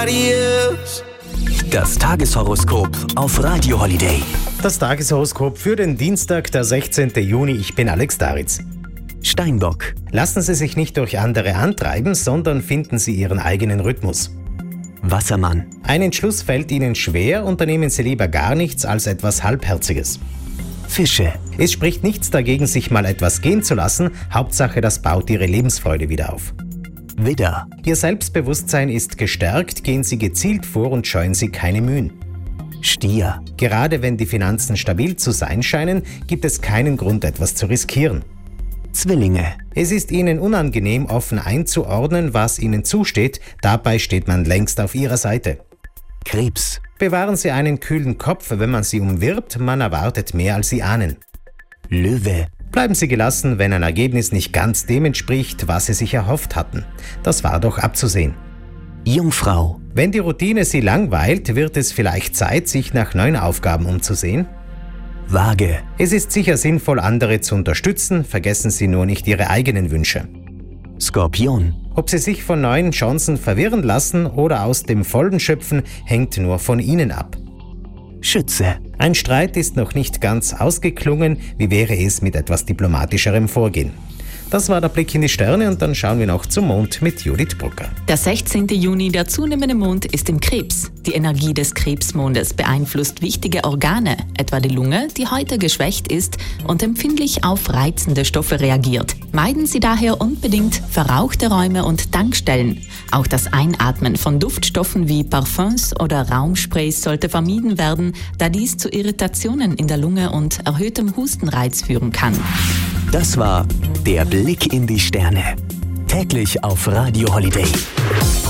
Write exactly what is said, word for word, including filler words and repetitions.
Das Tageshoroskop auf Radio Holiday. Das Tageshoroskop für den Dienstag, der sechzehnten Juni. Ich bin Alex Daritz. Steinbock. Lassen Sie sich nicht durch andere antreiben, sondern finden Sie Ihren eigenen Rhythmus. Wassermann. Ein Entschluss fällt Ihnen schwer, unternehmen Sie lieber gar nichts als etwas Halbherziges. Fische. Es spricht nichts dagegen, sich mal etwas gehen zu lassen, Hauptsache, das baut Ihre Lebensfreude wieder auf. Widder. Ihr Selbstbewusstsein ist gestärkt, gehen Sie gezielt vor und scheuen Sie keine Mühen. Stier. Gerade wenn die Finanzen stabil zu sein scheinen, gibt es keinen Grund, etwas zu riskieren. Zwillinge. Es ist Ihnen unangenehm, offen einzuordnen, was Ihnen zusteht, dabei steht man längst auf Ihrer Seite. Krebs. Bewahren Sie einen kühlen Kopf, wenn man Sie umwirbt, man erwartet mehr, als Sie ahnen. Löwe. Bleiben Sie gelassen, wenn ein Ergebnis nicht ganz dem entspricht, was Sie sich erhofft hatten. Das war doch abzusehen. Jungfrau. Wenn die Routine Sie langweilt, wird es vielleicht Zeit, sich nach neuen Aufgaben umzusehen. Waage. Es ist sicher sinnvoll, andere zu unterstützen, vergessen Sie nur nicht Ihre eigenen Wünsche. Skorpion. Ob Sie sich von neuen Chancen verwirren lassen oder aus dem Vollen schöpfen, hängt nur von Ihnen ab. Schütze. Ein Streit ist noch nicht ganz ausgeklungen, wie wäre es mit etwas diplomatischerem Vorgehen? Das war der Blick in die Sterne und dann schauen wir noch zum Mond mit Judith Brucker. Der sechzehnten Juni, der zunehmende Mond, ist im Krebs. Die Energie des Krebsmondes beeinflusst wichtige Organe, etwa die Lunge, die heute geschwächt ist und empfindlich auf reizende Stoffe reagiert. Meiden Sie daher unbedingt verrauchte Räume und Tankstellen. Auch das Einatmen von Duftstoffen wie Parfums oder Raumsprays sollte vermieden werden, da dies zu Irritationen in der Lunge und erhöhtem Hustenreiz führen kann. Das war der Blick in die Sterne. Täglich auf Radio Holiday.